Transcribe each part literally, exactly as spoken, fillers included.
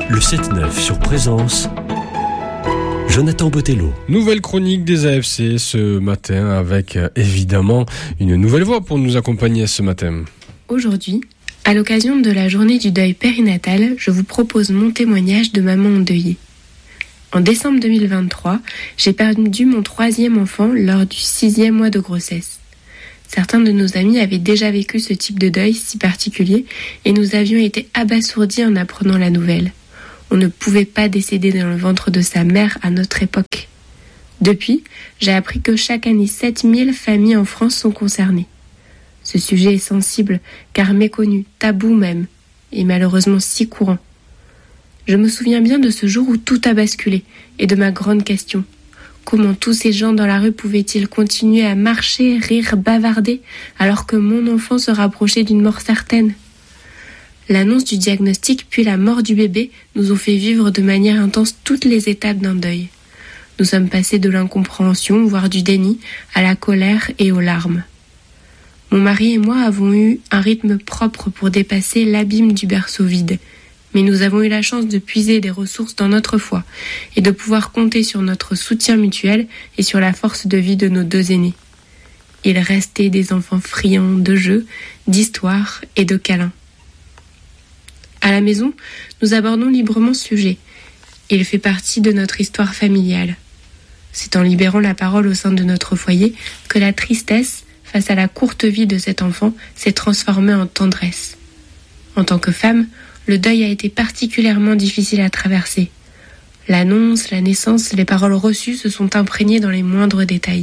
Le sept neuf sur Présence, Jonathan Botello. Nouvelle chronique des A F C ce matin avec euh, évidemment une nouvelle voix pour nous accompagner ce matin. Aujourd'hui, à l'occasion de la journée du deuil périnatal, je vous propose mon témoignage de maman endeuillée. En décembre deux mille vingt-trois, j'ai perdu mon troisième enfant lors du sixième mois de grossesse. Certains de nos amis avaient déjà vécu ce type de deuil si particulier et nous avions été abasourdis en apprenant la nouvelle. On ne pouvait pas décéder dans le ventre de sa mère à notre époque. Depuis, j'ai appris que chaque année sept mille familles en France sont concernées. Ce sujet est sensible, car méconnu, tabou même, et malheureusement si courant. Je me souviens bien de ce jour où tout a basculé, et de ma grande question. Comment tous ces gens dans la rue pouvaient-ils continuer à marcher, rire, bavarder, alors que mon enfant se rapprochait d'une mort certaine ? L'annonce du diagnostic puis la mort du bébé nous ont fait vivre de manière intense toutes les étapes d'un deuil. Nous sommes passés de l'incompréhension, voire du déni, à la colère et aux larmes. Mon mari et moi avons eu un rythme propre pour dépasser l'abîme du berceau vide, mais nous avons eu la chance de puiser des ressources dans notre foi et de pouvoir compter sur notre soutien mutuel et sur la force de vie de nos deux aînés. Ils restaient des enfants friands de jeux, d'histoires et de câlins. À la maison, nous abordons librement ce sujet. Il fait partie de notre histoire familiale. C'est en libérant la parole au sein de notre foyer que la tristesse, face à la courte vie de cet enfant, s'est transformée en tendresse. En tant que femme, le deuil a été particulièrement difficile à traverser. L'annonce, la naissance, les paroles reçues se sont imprégnées dans les moindres détails.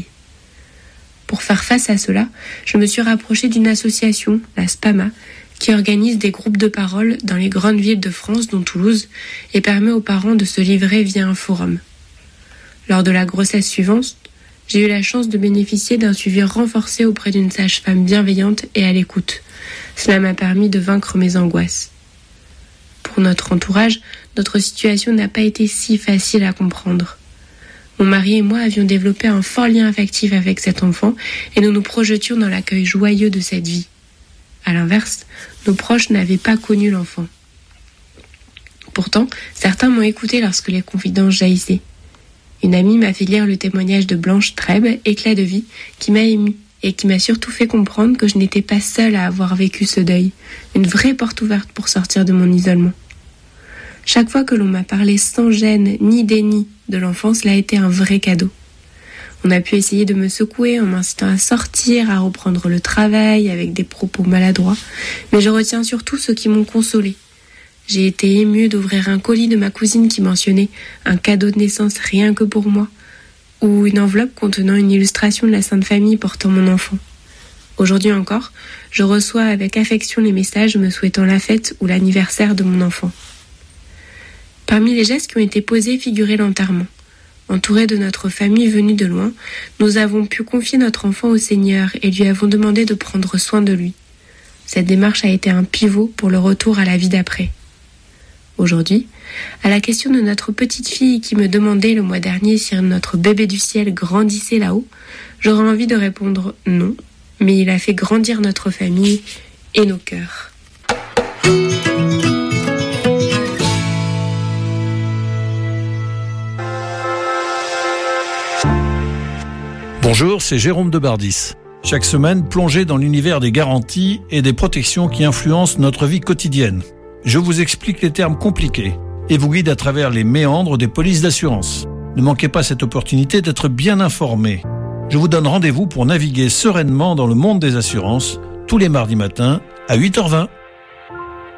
Pour faire face à cela, je me suis rapprochée d'une association, la SPAMA, qui organise des groupes de parole dans les grandes villes de France, dont Toulouse, et permet aux parents de se livrer via un forum. Lors de la grossesse suivante, j'ai eu la chance de bénéficier d'un suivi renforcé auprès d'une sage-femme bienveillante et à l'écoute. Cela m'a permis de vaincre mes angoisses. Pour notre entourage, notre situation n'a pas été si facile à comprendre. Mon mari et moi avions développé un fort lien affectif avec cet enfant et nous nous projetions dans l'accueil joyeux de cette vie. À l'inverse, nos proches n'avaient pas connu l'enfant. Pourtant, certains m'ont écouté lorsque les confidences jaillissaient. Une amie m'a fait lire le témoignage de Blanche Trèbe, Éclat de vie, qui m'a émue et qui m'a surtout fait comprendre que je n'étais pas seule à avoir vécu ce deuil, une vraie porte ouverte pour sortir de mon isolement. Chaque fois que l'on m'a parlé sans gêne ni déni de l'enfant, cela a été un vrai cadeau. On a pu essayer de me secouer en m'incitant à sortir, à reprendre le travail avec des propos maladroits, mais je retiens surtout ceux qui m'ont consolée. J'ai été émue d'ouvrir un colis de ma cousine qui mentionnait un cadeau de naissance rien que pour moi, ou une enveloppe contenant une illustration de la Sainte Famille portant mon enfant. Aujourd'hui encore, je reçois avec affection les messages me souhaitant la fête ou l'anniversaire de mon enfant. Parmi les gestes qui ont été posés figurait l'enterrement. Entourés de notre famille venue de loin, nous avons pu confier notre enfant au Seigneur et lui avons demandé de prendre soin de lui. Cette démarche a été un pivot pour le retour à la vie d'après. Aujourd'hui, à la question de notre petite fille qui me demandait le mois dernier si notre bébé du ciel grandissait là-haut, j'aurais envie de répondre non, mais il a fait grandir notre famille et nos cœurs. Bonjour, c'est Jérôme de Bardis. Chaque semaine, plongez dans l'univers des garanties et des protections qui influencent notre vie quotidienne. Je vous explique les termes compliqués et vous guide à travers les méandres des polices d'assurance. Ne manquez pas cette opportunité d'être bien informé. Je vous donne rendez-vous pour naviguer sereinement dans le monde des assurances tous les mardis matins à huit heures vingt.